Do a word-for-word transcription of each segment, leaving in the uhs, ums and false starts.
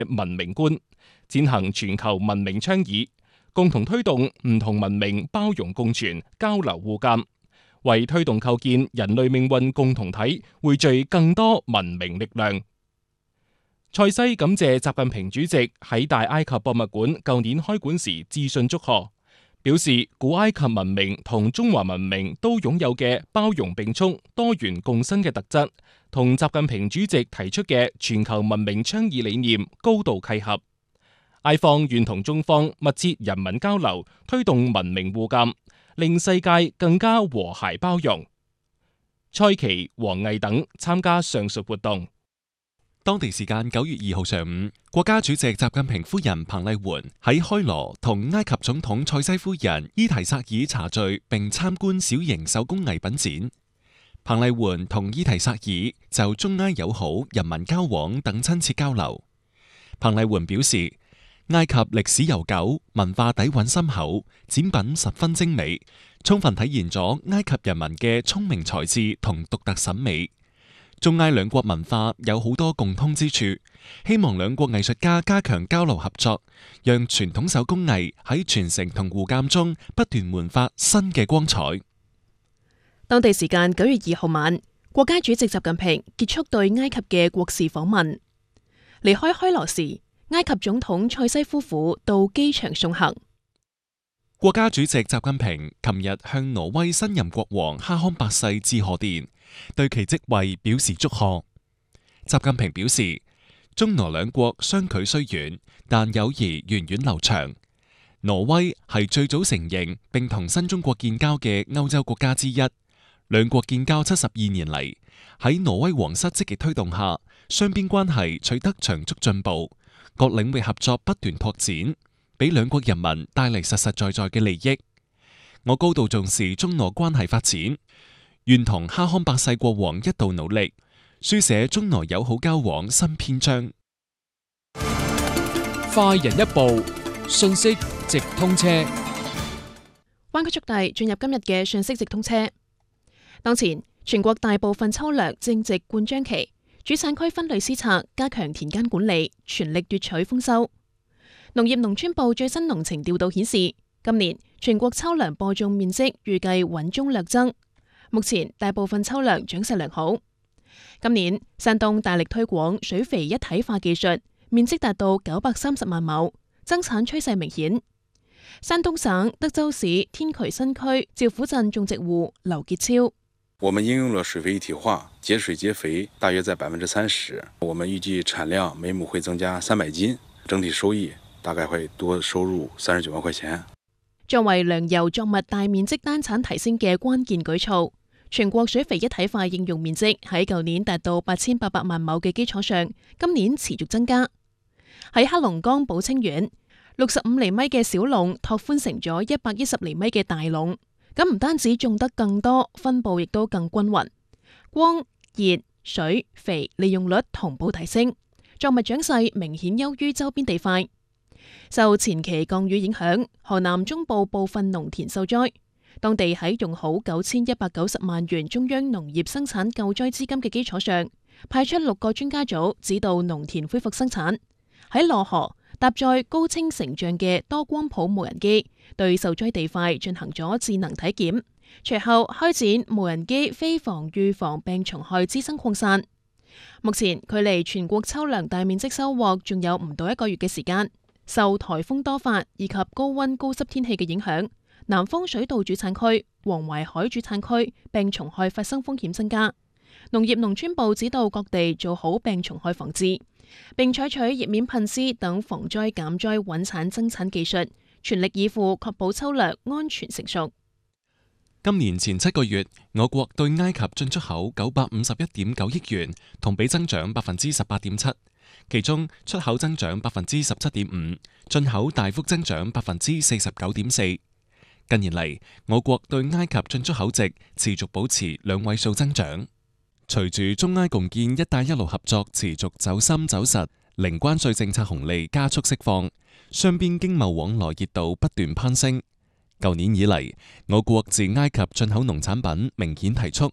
文明觀，踐行全球文明倡議，共同推動唔同文明包容共存、交流互鑒，為推動構建人類命運共同體匯聚更多文明力量。塞西感謝習近平主席喺大埃及博物館舊年開館時致信祝賀，表示古埃及文明同中華文明都擁有嘅包容並蓄、多元共生嘅特質，同習近平主席提出嘅全球文明倡議理念高度契合。埃方願同中方密切人民交流，推動文明互鑒，令世界更加和諧包容。蔡奇、王毅等參加上述活動。 當地時間九月二號上午，國家主席習近平夫人彭麗媛喺開羅同埃及總統塞西夫人伊提薩爾茶聚並參觀小型手工藝品展。彭麗媛同伊提薩爾就中埃友好、人民交往等親切交流。彭麗媛表示，埃及歷史悠久，文化底蘊深厚，展品十分精美，充分體現咗埃及人民嘅聰明才智同獨特審美。中埃兩國文化有好多共通之處，希望兩國藝術家加強交流合作，讓傳統手工藝喺傳承同互鑑中不斷煥發新嘅光彩。 當地時間九月二號晚，國家主席習近平結束對埃及嘅國事訪問，離開開羅時，埃及總統塞西夫婦到機場送行。 國家主席習近平琴日向挪威新任國王哈康八世致賀電，對其即位表示祝賀。習近平表示，中挪兩國相距雖遠，但友誼源遠流長。挪威係最早承認並同新中國建交嘅歐洲國家之一。兩國建交七十二年嚟，喺挪威皇室積極推動下，雙邊關係取得長足進步，各領域合作不斷拓展，俾兩國人民帶嚟實實在在嘅利益。我高度重視中挪關係發展，願同哈康八世國王一道努力，書寫中挪友好交往新篇章。 快人一步，信息直通車。 灣區速遞進入今日嘅信息直通車。當前全國大部分秋糧正值灌漿期，主產區分類施策，加強田間管理，全力奪取豐收。農業農村部最新農情調度顯示，今年全國秋糧播種面積預計穩中略增。目前大部分秋糧長勢良好。今年山東大力推廣水肥一體化技術，面積達到九百三十萬畝，增產趨勢明顯。山東省德州市天渠新區趙府鎮種植戶劉傑超。 我們應用了水肥一體化，節水節肥大約在百分之三十。我們預計產量每畝會增加三百斤，整體收益大概會多收入三十九萬塊錢。 作為糧油作物大面積單產提升嘅關鍵舉措，全國水肥一體化應用面積喺舊年達到八千八百萬畝嘅基礎上，今年持續增加。喺黑龍江寶清縣，六十五厘米嘅小壟拓寬成咗一百一十厘米嘅大壟。咁唔單止種得更多，分佈亦都更均勻，光、熱、水、肥利用率同步提升，作物長勢明顯優於周邊地塊。受前期降雨影響，河南中部部分農田受災，當地喺用好九千一百九十萬元中央農業生產救災資金嘅基礎上，派出六個專家組指導農田恢復生產。喺漯河搭載高清成像嘅多光譜無人機，對受災地塊進行咗智能體檢，隨後開展無人機飛防預防病蟲害滋生擴散。目前距離全國秋糧大面積收穫仲有唔到一個月嘅時間，受颱風多發以及高溫高濕天氣嘅影響，南方水稻主產區、黃淮海主產區病蟲害發生風險增加。農業農村部指導各地做好病蟲害防治，並採取葉面噴施等防災減災穩產增產技術，全力以赴確保秋糧安全成熟。 今年前七個月，我國對埃及進出口九百五十一點九億元，同比增長百分之十八點七，其中出口增長百分之十七點五，進口大幅增長百分之四十九點四。近年嚟，我國對埃及進出口值持續保持兩位數增長。隨住中埃共建「一帶一路」合作持續走深走實，零關稅政策紅利加速釋放，雙邊經貿往來熱度不斷攀升。舊年以嚟，我國自埃及進口農產品明顯提速，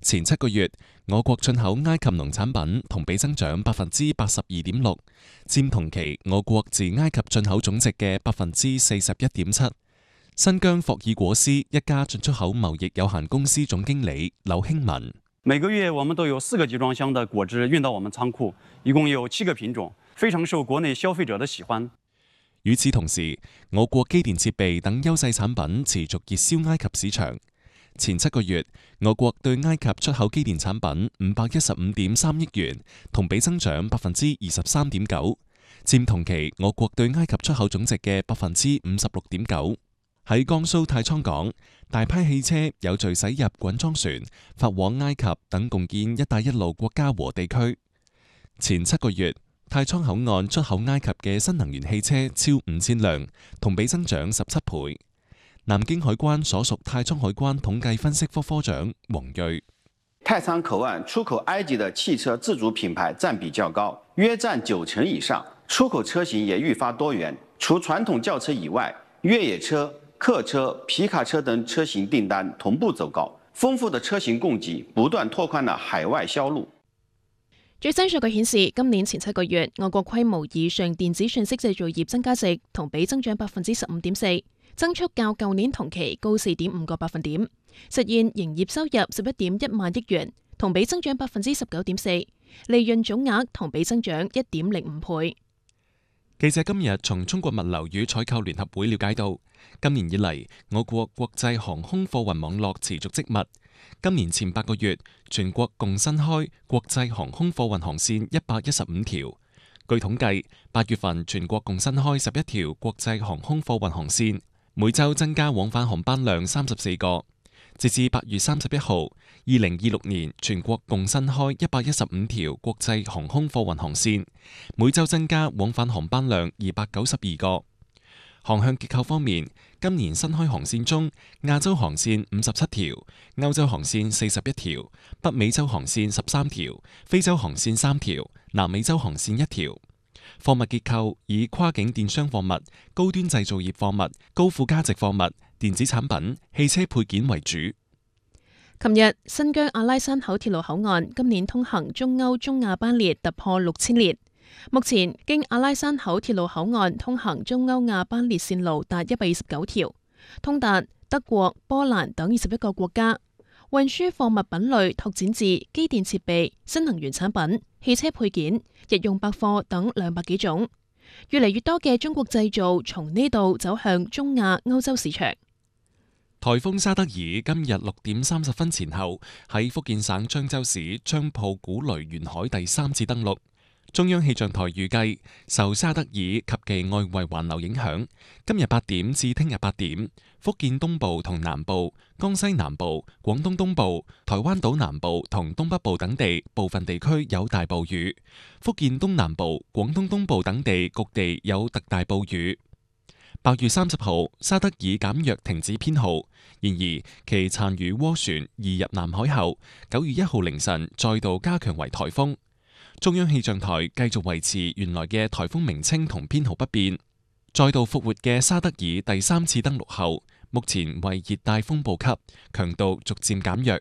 前七個月，我國進口埃及農產品同比增長百分之八十二點六，佔同期我國自埃及進口總值嘅百分之四十一點七。新疆霍爾果斯一家進出口貿易有限公司總經理劉興文： 每個月我們都有四個集裝箱的果汁運到我們倉庫，一共有七個品種，非常受國內消費者的喜歡。 與此同時，我國機電設備等優勢產品持續熱銷埃及市場。前七個月，我國對埃及出口機電產品五百一十五點三億元，同比增長百分之二十三點九，佔同期我國對埃及出口總值嘅百分之五十六點九。喺江蘇太倉港，大批汽車有序駛入滾裝船，發往埃及等共建「一帶一路」國家和地區。前七個月，太倉口岸出口埃及嘅新能源汽車超五千輛，同比增長十七倍。南京海關所屬太倉海關統計分析科科長黃瑞： 太倉口岸出口埃及的汽車自主品牌佔比較高，約佔九成以上。出口車型也愈發多元，除傳統轎車以外，越野車、客車、皮卡車等車型訂單同步走高，豐富的車型供給不斷拓寬了海外銷路。 最新數據顯示，今年前七個月，我國規模以上電子信息製造業增加值同比增長百分之十五點四，增速較舊年同期高四點五個百分點，實現營業收入十一點一萬億元，同比增長百分之十九點四，利潤總額同比增長一點零五倍。 記者今日從中國物流與採購聯合會了解到，今年以嚟，我國國際航空貨運網絡持續積密。今年前八個月，全國共新開國際航空貨運航線一百一十五條。據統計，八月份全國共新開十一條國際航空貨運航線，每週增加往返航班量三十四個。截至八月三十一號，二零二六年全國共新開一百一十五條國際航空貨運航線，每週增加往返航班量二百九十二個。航向結構方面，今年新開航線中，亞洲航線五十七條，歐洲航線四十一條，北美洲航線十三條，非洲航線三條，南美洲航線一條。貨物結構以跨境電商貨物、高端製造業貨物、高附加值貨物、電子產品、汽車配件為主。 琴日，新疆阿拉山口鐵路口岸今年通行中歐中亞班列突破六千列。目前經阿拉山口鐵路口岸通行中歐亞班列線路達一百二十九條，通達德國、波蘭等二十一個國家。運輸貨物品類拓展至機電設備、新能源產品、汽車配件、日用百貨等兩百幾種。越嚟越多嘅中國製造從呢度走向中亞、歐洲市場。 颱風沙德爾今日六點三十分前後喺福建省漳州市漳浦古雷沿海第三次登陸。中央氣象台預計，受沙德爾及其外圍環流影響，今日八點至聽日八點，福建東部同南部、江西南部、廣東東部、台灣島南部同東北部等地部分地區有大暴雨；福建東南部、廣東東部等地局地有特大暴雨。八月三十號，沙德爾減弱停止編號，然而其殘餘渦旋移入南海後，九月一號凌晨再度加強為颱風。中央氣象台繼續維持原來嘅颱風名稱同編號不變。再度復活嘅沙德爾第三次登陸後，目前為熱帶風暴級，強度逐漸減弱。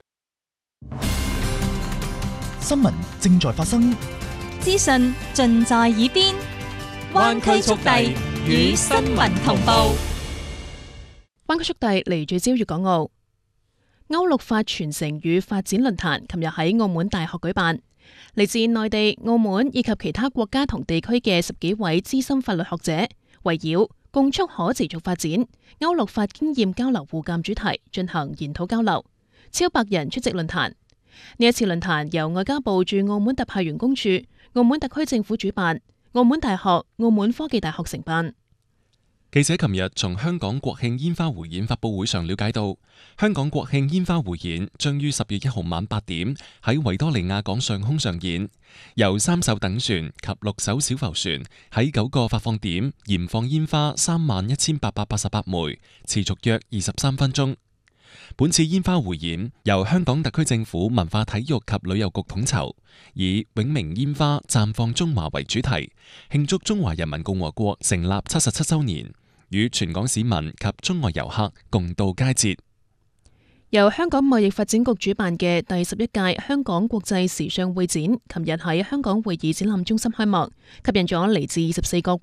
新聞正在發生， 資訊盡在耳邊，灣區速遞與新聞同步。 灣區速遞嚟聚焦粵港澳。歐陸法傳承與發展論壇琴日喺澳門大學舉辦。嚟自內地、澳門以及其他國家同地區嘅十幾位資深法律學者，圍繞共促可持續發展、歐陸法經驗交流互鑑主題進行研討交流，超百人出席論壇。呢一次論壇由外交部駐澳門特派員公署、澳門特區政府主辦，澳門大學、澳門科技大學承辦。 記者琴日從香港國慶煙花匯演發佈會上了解到，香港國慶煙花匯演將於十月一號晚八點喺維多利亞港上空上演，由三艘躉船及六艘小浮船喺九個發放點燃放煙花三萬一千八百八十八枚，持續約二十三分鐘。本次煙花匯演由香港特區政府文化體育及旅遊局統籌，以永明煙花綻放中華為主題，慶祝中華人民共和國成立七十七週年，與全港市民及中外遊客共度佳節。 由香港貿易發展局主辦嘅第十一屆香港國際時尚會展，琴日喺香港會議展覽中心開幕，吸引咗嚟自二十四個